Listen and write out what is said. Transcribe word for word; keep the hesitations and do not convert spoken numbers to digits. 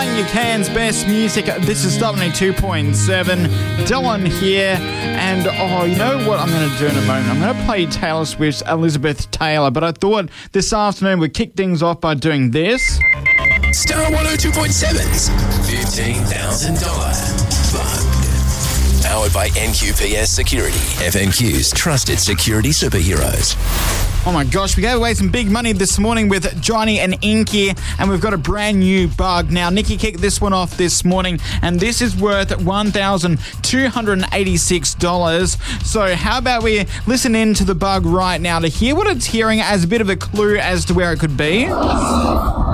playing your Cairns best music. This is seventy-two point seven. Dylan here. And, oh, you know what I'm going to do in a moment? I'm going to play Taylor Swift's Elizabeth Taylor. But I thought this afternoon we'd kick things off by doing this. Star one oh two point seven's fifteen thousand dollars Bug. Powered by N Q P S Security, F N Q's trusted security superheroes. Oh my gosh, we gave away some big money this morning with Johnny and Inky, and we've got a brand new bug. Now, Nikki kicked this one off this morning, and this is worth one thousand two hundred eighty-six dollars. So how about we listen in to the bug right now to hear what it's hearing as a bit of a clue as to where it could be?